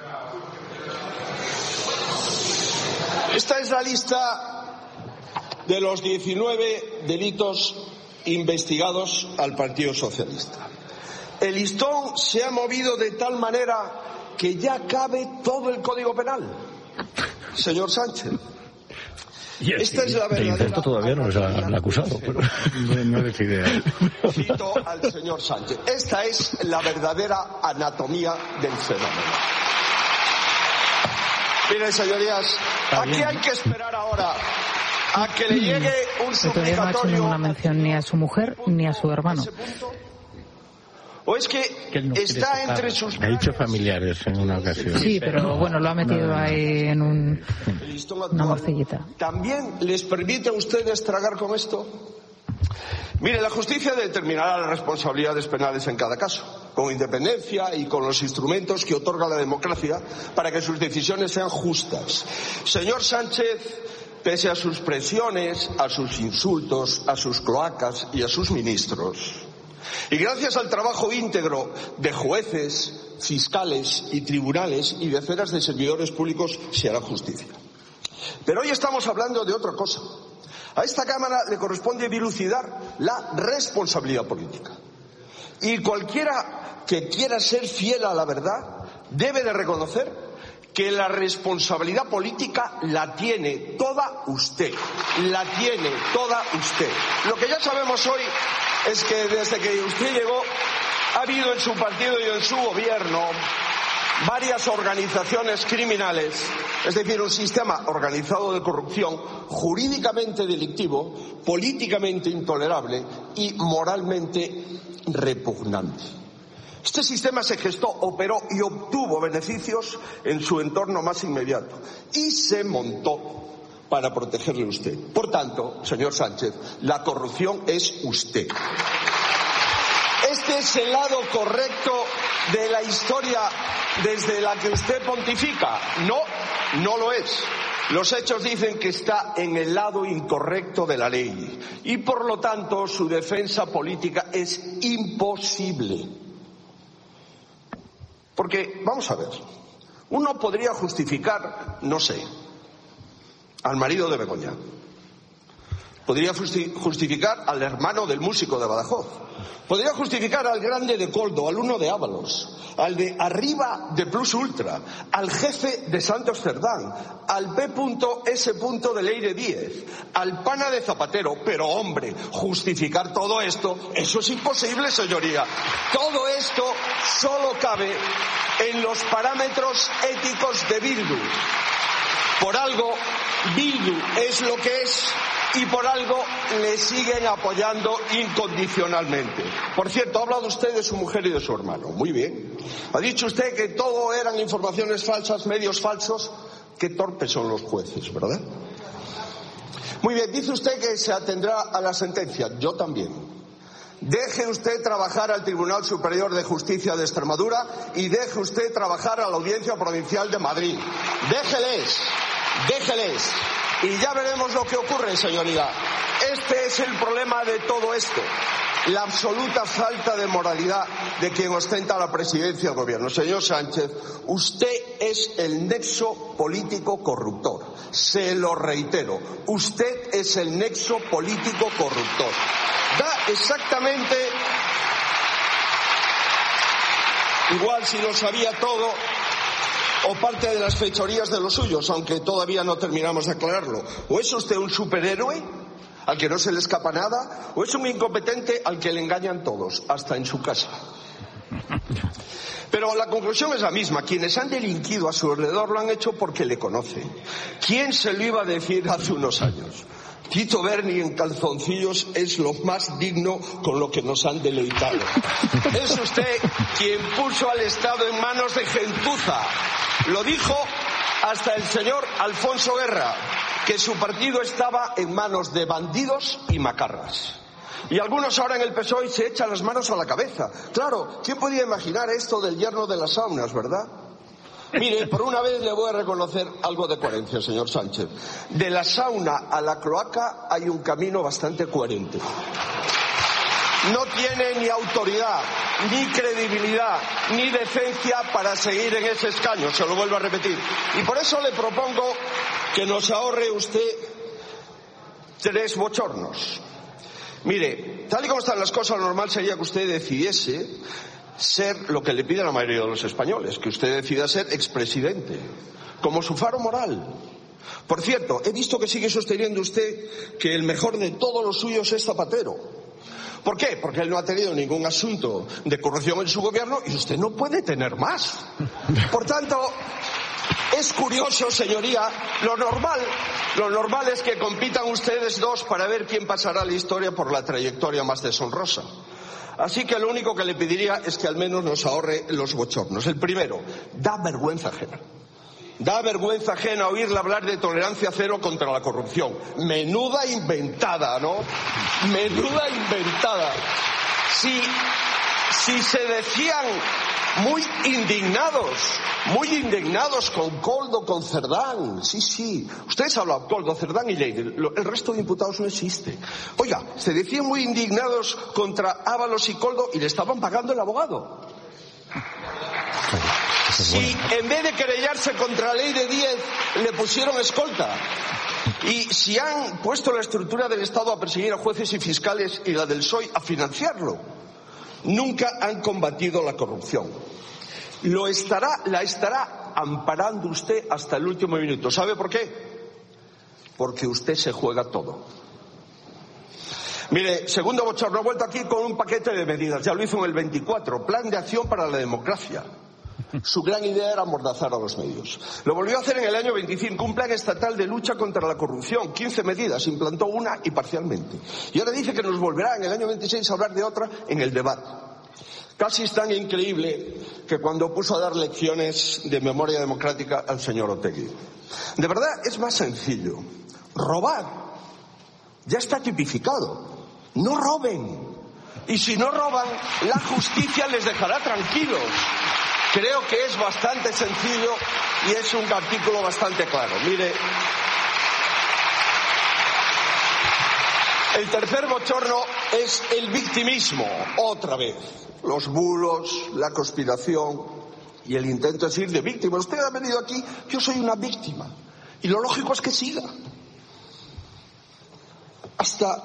Esta es la lista de los diecinueve delitos investigados al Partido Socialista. El listón se ha movido de tal manera que ya cabe todo el Código Penal, señor Sánchez. Esta es la verdadera... Esto todavía no es el acusado, pero no es idea. Cito al señor Sánchez. Esta es la verdadera anatomía del fenómeno. Miren, señorías, aquí hay que esperar ahora a que le llegue un suplicatorio. Todavía no ha hecho ninguna mención ni a su mujer ni a su hermano. ¿O es que, que no está entre sus... Ha dicho familiares en una ocasión. Sí, pero bueno, lo ha metido ahí en un, una morcillita. ¿También les permite a ustedes tragar con esto? Mire, la justicia determinará las responsabilidades penales en cada caso, con independencia y con los instrumentos que otorga la democracia para que sus decisiones sean justas. Señor Sánchez, pese a sus presiones, a sus insultos, a sus cloacas y a sus ministros, y gracias al trabajo íntegro de jueces, fiscales y tribunales y decenas de servidores públicos, se hará justicia. Pero hoy estamos hablando de otra cosa. A esta Cámara le corresponde dilucidar la responsabilidad política. Y cualquiera que quiera ser fiel a la verdad debe de reconocer que la responsabilidad política la tiene toda usted, la tiene toda usted. Lo que ya sabemos hoy es que desde que usted llegó ha habido en su partido y en su gobierno varias organizaciones criminales, es decir, un sistema organizado de corrupción jurídicamente delictivo, políticamente intolerable y moralmente repugnante. Este sistema se gestó, operó y obtuvo beneficios en su entorno más inmediato y se montó para protegerle a usted. Por tanto, señor Sánchez, la corrupción es usted. Este es el lado correcto de la historia desde la que usted pontifica. No, no lo es. Los hechos dicen que está en el lado incorrecto de la ley y, por lo tanto, su defensa política es imposible. Porque, vamos a ver, uno podría justificar, no sé, al marido de Begoña. Podría justificar al hermano del músico de Badajoz. Podría justificar al grande de Coldo, al uno de Ábalos, al de arriba de Plus Ultra, al jefe de Santos Cerdán, al P S de Leire Díez, al pana de Zapatero. Pero, hombre, justificar todo esto, eso es imposible, señoría. Todo esto solo cabe en los parámetros éticos de Bildu. Por algo, Bildu es lo que es y por algo le siguen apoyando incondicionalmente. Por cierto, ha hablado usted de su mujer y de su hermano. Muy bien. Ha dicho usted que todo eran informaciones falsas, medios falsos. Qué torpes son los jueces, ¿verdad? Muy bien, dice usted que se atendrá a la sentencia. Yo también. Deje usted trabajar al Tribunal Superior de Justicia de Extremadura y deje usted trabajar a la Audiencia Provincial de Madrid. Déjeles, déjeles. Y ya veremos lo que ocurre, señoría. Este es el problema de todo esto. La absoluta falta de moralidad de quien ostenta la presidencia del gobierno. Señor Sánchez, usted es el nexo político corruptor. Se lo reitero. Usted es el nexo político corruptor. Da exactamente igual si lo sabía todo o parte de las fechorías de los suyos, aunque todavía no terminamos de aclararlo. ¿O es usted un superhéroe al que no se le escapa nada? ¿O es un incompetente al que le engañan todos, hasta en su casa? Pero la conclusión es la misma. Quienes han delinquido a su alrededor lo han hecho porque le conocen. ¿Quién se lo iba a decir hace unos años? Tito Berni en calzoncillos es lo más digno con lo que nos han deleitado. Es usted quien puso al Estado en manos de gentuza. Lo dijo hasta el señor Alfonso Guerra, que su partido estaba en manos de bandidos y macarras. Y algunos ahora en el P S O E se echan las manos a la cabeza. Claro, ¿quién podía imaginar esto del yerno de las saunas, verdad? Mire, por una vez le voy a reconocer algo de coherencia, señor Sánchez. De la sauna a la cloaca hay un camino bastante coherente. No tiene ni autoridad, ni credibilidad, ni decencia para seguir en ese escaño, se lo vuelvo a repetir. Y por eso le propongo que nos ahorre usted tres bochornos. Mire, tal y como están las cosas, lo normal sería que usted decidiese ser lo que le pide la mayoría de los españoles, que usted decida ser expresidente, como su faro moral. Por cierto, he visto que sigue sosteniendo usted que el mejor de todos los suyos es Zapatero. ¿Por qué? Porque él no ha tenido ningún asunto de corrupción en su gobierno y usted no puede tener más. Por tanto, es curioso, señoría, lo normal, lo normal es que compitan ustedes dos para ver quién pasará a la historia por la trayectoria más deshonrosa. Así que lo único que le pediría es que al menos nos ahorre los bochornos. El primero, da vergüenza ajena. Da vergüenza ajena oírle hablar de tolerancia cero contra la corrupción. Menuda inventada, ¿no? Menuda inventada. Si, si se decían muy indignados, muy indignados con Coldo, con Cerdán. Sí, sí. Ustedes hablan Coldo, Cerdán y Leire. El resto de imputados no existe. Oiga, se decían muy indignados contra Ábalos y Coldo y le estaban pagando el abogado. Si en vez de querellarse contra Leire Díez le pusieron escolta. Y si han puesto la estructura del Estado a perseguir a jueces y fiscales y la del P S O E a financiarlo. Nunca han combatido la corrupción. Lo estará, la estará está amparando usted hasta el último minuto. ¿Sabe por qué? Porque usted se juega todo. Mire, segundo bochorno, ha vuelto aquí con un paquete de medidas. Ya lo hizo en el veinticuatro, Plan de Acción para la Democracia. Su gran idea era amordazar a los medios. Lo volvió a hacer en el año veinticinco, un plan estatal de lucha contra la corrupción. quince medidas, implantó una y parcialmente. Y ahora dice que nos volverá en el año veintiséis a hablar de otra en el debate. Casi es tan increíble que cuando puso a dar lecciones de memoria democrática al señor Otegi. De verdad, es más sencillo. Robar ya está tipificado. No roben. Y si no roban, la justicia les dejará tranquilos. Creo que es bastante sencillo y es un artículo bastante claro. Mire, el tercer bochorno es el victimismo, otra vez. Los bulos, la conspiración y el intento de decir de víctima. Usted ha venido aquí, yo soy una víctima. Y lo lógico es que siga. Hasta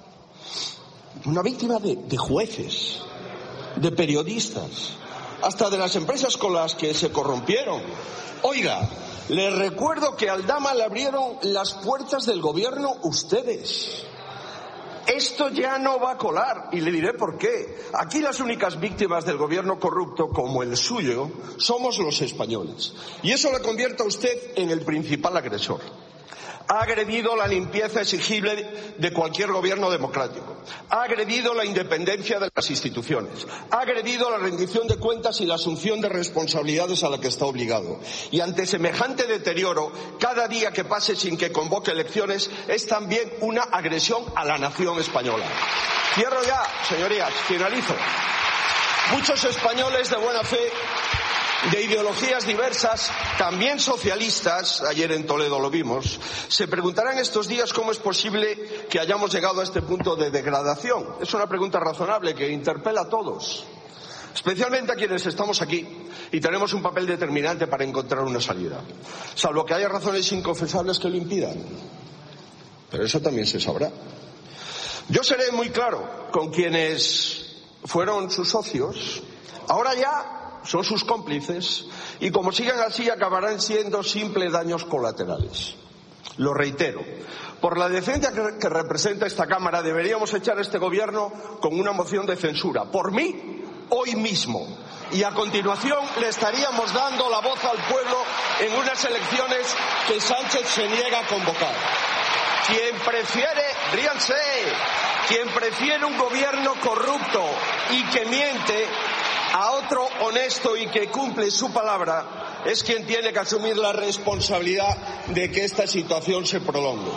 una víctima de, de jueces, de periodistas, hasta de las empresas con las que se corrompieron. Oiga, les recuerdo que a Aldama le abrieron las puertas del gobierno ustedes. Esto ya no va a colar, y le diré por qué. Aquí las únicas víctimas del gobierno corrupto, como el suyo, somos los españoles. Y eso le convierte a usted en el principal agresor. Ha agredido la limpieza exigible de cualquier gobierno democrático. Ha agredido la independencia de las instituciones. Ha agredido la rendición de cuentas y la asunción de responsabilidades a la que está obligado. Y ante semejante deterioro, cada día que pase sin que convoque elecciones es también una agresión a la nación española. Cierro ya, señorías, finalizo. Muchos españoles de buena fe, de ideologías diversas, también socialistas, ayer en Toledo lo vimos, se preguntarán estos días cómo es posible que hayamos llegado a este punto de degradación. Es una pregunta razonable que interpela a todos, especialmente a quienes estamos aquí y tenemos un papel determinante para encontrar una salida, salvo que haya razones inconfesables que lo impidan. Pero eso también se sabrá. Yo seré muy claro con quienes fueron sus socios, ahora ya son sus cómplices, y como sigan así acabarán siendo simples daños colaterales. Lo reitero, por la decencia que, que representa esta Cámara deberíamos echar a este gobierno con una moción de censura, por mí, hoy mismo, y a continuación le estaríamos dando la voz al pueblo en unas elecciones que Sánchez se niega a convocar. Quien prefiere, ríanse, quien prefiere un gobierno corrupto y que miente a otro honesto y que cumple su palabra es quien tiene que asumir la responsabilidad de que esta situación se prolongue.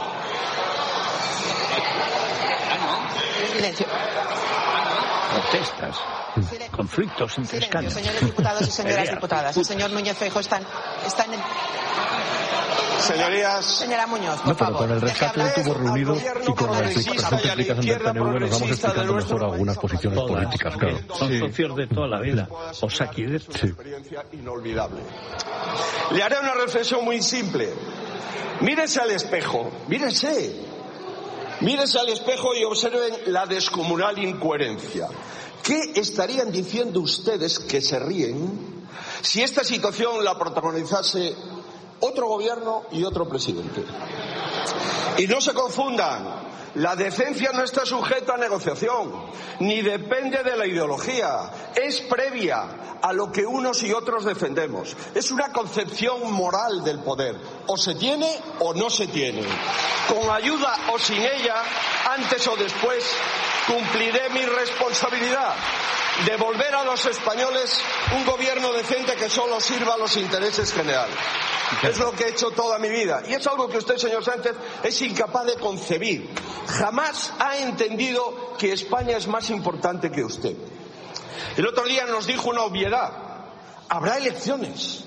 Silencio. Protestas, Silencio. Conflictos entre escaños. Señores diputados y señoras diputadas, el señor Núñez Feijóo está, está en el... Señorías, señora Muñoz, por no, pero favor. con el rescate lo tuvo reunido y con las explicaciones del P N V nos vamos explicando mejor algunas posiciones todas, políticas, claro. Son Sí. socios de toda la vida. O sea, aquí de... Sí. Experiencia inolvidable. Le haré una reflexión muy simple. Mírese al espejo, mírese. Mírese al espejo y observen la descomunal incoherencia. ¿Qué estarían diciendo ustedes que se ríen si esta situación la protagonizase otro gobierno y otro presidente? Y no se confundan, la decencia no está sujeta a negociación, ni depende de la ideología, es previa a lo que unos y otros defendemos. Es una concepción moral del poder, o se tiene o no se tiene. Con ayuda o sin ella, antes o después, cumpliré mi responsabilidad. Devolver a los españoles un gobierno decente que solo sirva a los intereses generales. Es lo que he hecho toda mi vida. Y es algo que usted, señor Sánchez, es incapaz de concebir. Jamás ha entendido que España es más importante que usted. El otro día nos dijo una obviedad. Habrá elecciones.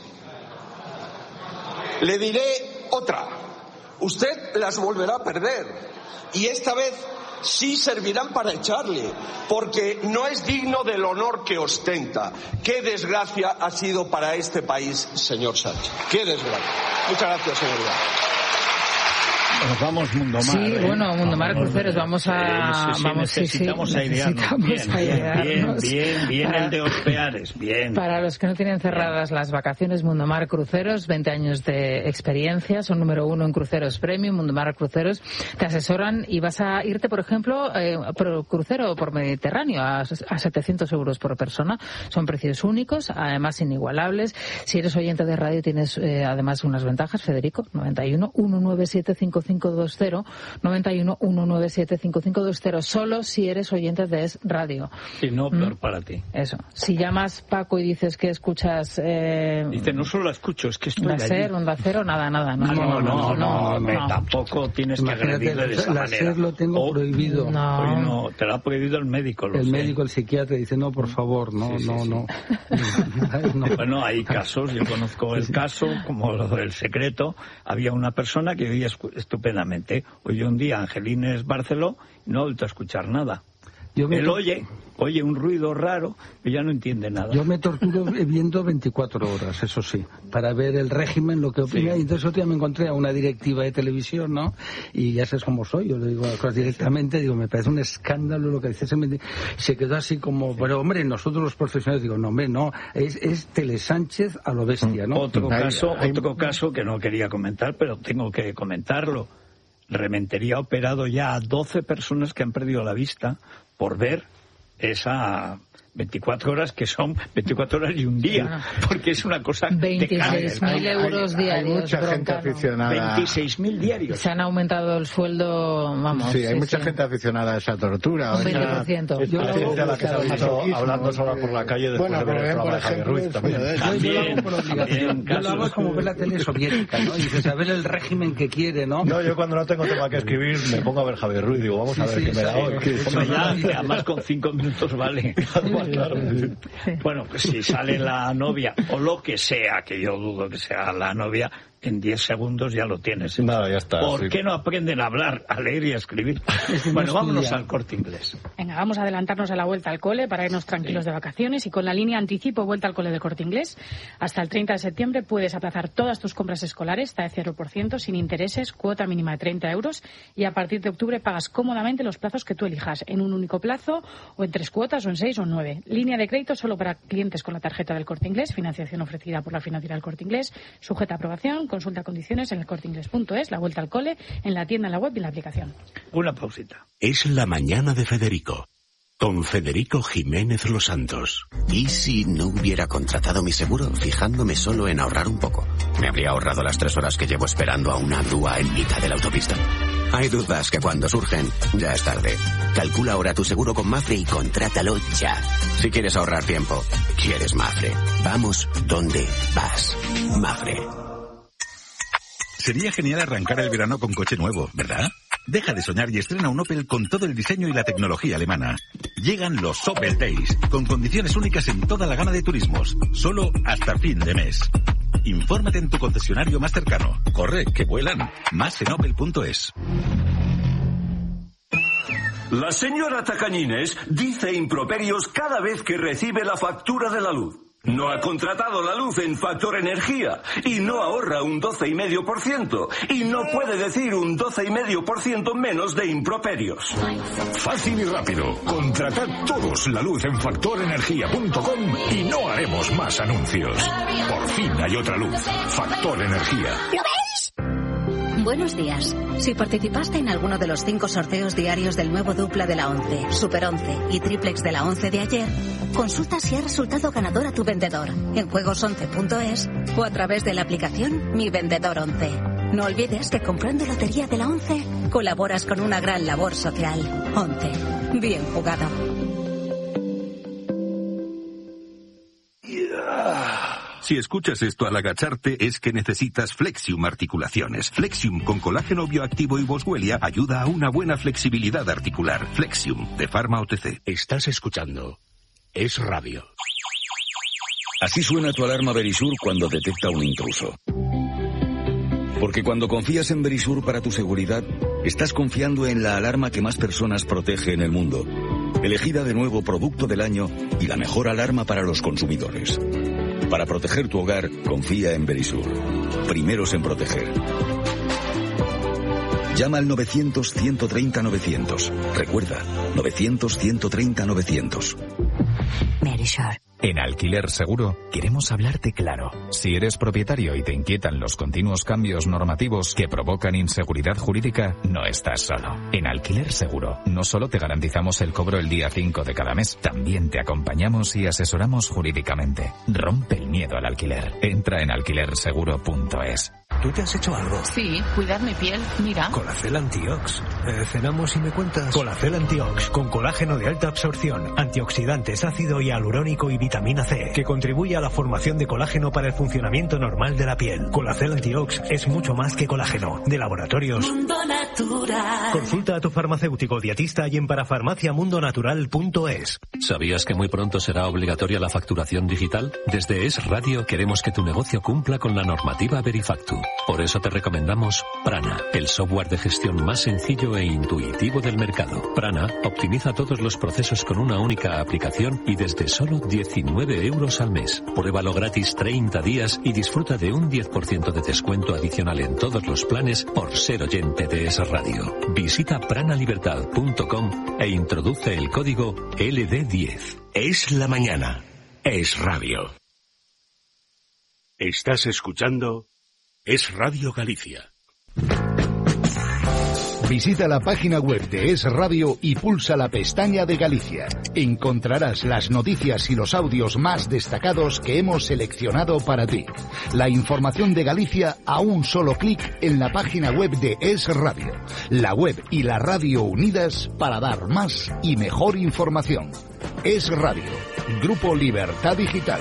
Le diré otra. Usted las volverá a perder. Y esta vez sí servirán para echarle, porque no es digno del honor que ostenta. Qué desgracia ha sido para este país, señor Sánchez. Qué desgracia. Muchas gracias, señoría. Nos vamos Mundo Mar. Sí, ¿eh? bueno, Mundo Mar Cruceros, vamos a... Sí, sí, vamos, necesitamos sí, sí, airearnos. necesitamos Bien, airearnos. bien, bien, bien, Para, el de Ospeares, bien. Para los que no tienen cerradas las vacaciones, Mundo Mar Cruceros, veinte años de experiencia, son número uno en cruceros premium, Mundo Mar Cruceros, te asesoran y vas a irte, por ejemplo, eh, por crucero por Mediterráneo a, a setecientos euros por persona. Son precios únicos, además inigualables. Si eres oyente de radio tienes eh, además unas ventajas, Federico, noventa y uno, ciento noventa y siete, cincuenta y cinco veinte, noventa y uno, ciento noventa y siete, cincuenta y cinco veinte, solo si eres oyente de Es Radio. Y no peor ¿Mm? para ti. Eso. Si llamas, Paco, y dices que escuchas... Eh, Dice, no solo la escucho, es que estoy Onda allí. Cero, Onda Cero, nada, nada. No, Ah, no, no, no, no, no, no. tampoco tienes que Imagínate, agredirle de esa la manera. SER lo tengo O- prohibido. No. Oye, no, te lo ha prohibido el médico, lo El sé. médico, el psiquiatra dice, no, por favor, no, Sí, sí, no, sí. no, no. Bueno, hay casos, yo conozco el caso, como lo del secreto, había una persona que oía escu- estupendamente. Oye un día Angelines Barceló y no ha vuelto a escuchar nada. Yo me Él to- oye, oye un ruido raro y ya no entiende nada. Yo me torturo viendo veinticuatro horas, eso sí, para ver el régimen, lo que opina. Sí. Y entonces otro día me encontré a una directiva de televisión, ¿no? Y ya sabes cómo soy, yo le digo las cosas directamente, digo, me parece un escándalo lo que dice. Se, me- se quedó así como, pero hombre, nosotros los profesionales, digo, no, hombre, no, es, es Tele Sánchez a lo bestia, ¿no? Otro Hay- caso, hay- otro caso que no quería comentar, pero tengo que comentarlo. Rementería ha operado ya a doce personas que han perdido la vista por ver esa veinticuatro horas, que son veinticuatro horas y un día, porque es una cosa de veintiséis mil cáncer. euros hay, diarios. hay mucha gente Broncano. aficionada. veintiséis mil diarios. Se han aumentado el sueldo, vamos. Sí, hay mucha sí. gente aficionada a esa tortura. Un o esa- veinte por ciento. Es Yo lo gente hago a la que se ha por visto masoquismo, hablando sola por la calle después Bueno, de ver el por programa de Javier ejemplo, Ruiz es- también. Yo, yo lo También, hago por obligación. también, Yo lo hago casos. como ver la tele soviética, ¿no? Y dices, a ver el régimen que quiere, ¿no? No, yo cuando no tengo tema que escribir me pongo a ver Javier Ruiz, digo, vamos a ver Sí, qué me da sí, hoy. sí, Hombre, ya, que además con cinco minutos vale. Claro, sí. Bueno, pues si sale la novia, o lo que sea, que yo dudo que sea la novia, en diez segundos ya lo tienes. Nada, ya está. ¿Por sí. qué no aprenden a hablar, a leer y a escribir? Es que no Bueno, vámonos estudian. al Corte Inglés. Venga, vamos a adelantarnos a la vuelta al cole para irnos tranquilos de vacaciones y con la línea anticipo vuelta al cole de Corte Inglés. Hasta el treinta de septiembre puedes aplazar todas tus compras escolares, está de cero por ciento, sin intereses, cuota mínima de treinta euros y a partir de octubre pagas cómodamente los plazos que tú elijas, en un único plazo o en tres cuotas o en seis o en nueve. Línea de crédito solo para clientes con la tarjeta del Corte Inglés, financiación ofrecida por la financiera del Corte Inglés, sujeta a aprobación, consulta condiciones en el corte inglés punto es, la vuelta al cole, en la tienda, en la web y en la aplicación. Una pausita. Es la mañana de Federico, con Federico Jiménez Los Santos. ¿Y si no hubiera contratado mi seguro fijándome solo en ahorrar un poco? Me habría ahorrado las tres horas que llevo esperando a una grúa en mitad de la autopista. Hay dudas que cuando surgen, ya es tarde. Calcula ahora tu seguro con Mafre y contrátalo ya. Si quieres ahorrar tiempo, quieres Mafre. Vamos donde vas. Mafre. Sería genial arrancar el verano con coche nuevo, ¿verdad? Deja de soñar y estrena un Opel con todo el diseño y la tecnología alemana. Llegan los Opel Days, con condiciones únicas en toda la gama de turismos, solo hasta fin de mes. Infórmate en tu concesionario más cercano. Corre, que vuelan. Más en opel punto es. La señora Tacañines dice improperios cada vez que recibe la factura de la luz. No ha contratado la luz en Factor Energía y no ahorra un doce coma cinco por ciento y no puede decir un doce coma cinco por ciento menos de improperios. Fácil y rápido. Contratad todos la luz en factor energía punto com y no haremos más anuncios. Por fin hay otra luz. Factor Energía. ¿Lo veis? Buenos días. Si participaste en alguno de los cinco sorteos diarios del nuevo dupla de la once, Super once y Triplex de la once de ayer, consulta si ha resultado ganador a tu vendedor en juegos once punto es o a través de la aplicación Mi Vendedor once. No olvides que comprando lotería de la once colaboras con una gran labor social. once. Bien jugado. Si escuchas esto al agacharte es que necesitas Flexium Articulaciones. Flexium con colágeno bioactivo y boswellia ayuda a una buena flexibilidad articular. Flexium, de Pharma O T C. Estás escuchando Es Radio. Así suena tu alarma Verisur cuando detecta un intruso. Porque cuando confías en Verisur para tu seguridad, estás confiando en la alarma que más personas protege en el mundo. Elegida de nuevo producto del año y la mejor alarma para los consumidores. Para proteger tu hogar, confía en Verisur. Primeros en proteger. Llama al novecientos, ciento treinta, novecientos. Recuerda, novecientos, ciento treinta, novecientos. Verisure. En Alquiler Seguro queremos hablarte claro. Si eres propietario y te inquietan los continuos cambios normativos que provocan inseguridad jurídica, no estás solo. En Alquiler Seguro no solo te garantizamos el cobro el día cinco de cada mes, también te acompañamos y asesoramos jurídicamente. Rompe el miedo al alquiler. Entra en alquiler seguro punto es. ¿Tú te has hecho algo? Sí, cuidar mi piel, mira. Colacel Antiox. Eh, cenamos y me cuentas. Colacel Antiox, con colágeno de alta absorción, antioxidantes, ácido hialurónico y vitamina C, que contribuye a la formación de colágeno para el funcionamiento normal de la piel. Colacel Antiox es mucho más que colágeno. De laboratorios Mundo Natural. Consulta a tu farmacéutico dietista y en parafarmacia mundo natural punto es. ¿Sabías que muy pronto será obligatoria la facturación digital? Desde Es Radio queremos que tu negocio cumpla con la normativa Verifactu. Por eso te recomendamos Prana, el software de gestión más sencillo e intuitivo del mercado. Prana optimiza todos los procesos con una única aplicación y desde solo diecinueve euros al mes. Pruébalo gratis treinta días y disfruta de un diez por ciento de descuento adicional en todos los planes por ser oyente de Es Radio. Visita pranalibertad punto com e introduce el código L D diez. Es la mañana. Es Radio. Estás escuchando Es Radio Galicia. Visita la página web de Es Radio y pulsa la pestaña de Galicia. Encontrarás las noticias y los audios más destacados que hemos seleccionado para ti. La información de Galicia a un solo clic en la página web de Es Radio. La web y la radio unidas para dar más y mejor información. Es Radio. Grupo Libertad Digital.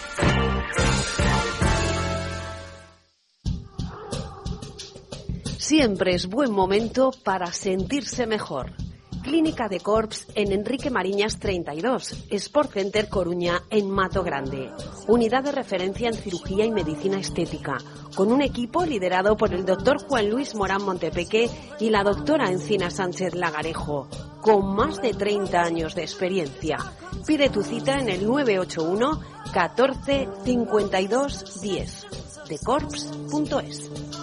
Siempre es buen momento para sentirse mejor. Clínica de Corps en Enrique Mariñas treinta y dos, Sport Center Coruña en Mato Grande. Unidad de referencia en cirugía y medicina estética, con un equipo liderado por el doctor Juan Luis Morán Montepeque y la doctora Encina Sánchez Lagarejo, con más de treinta años de experiencia. Pide tu cita en el nueve ocho uno catorce cincuenta y dos diez, de corps punto es.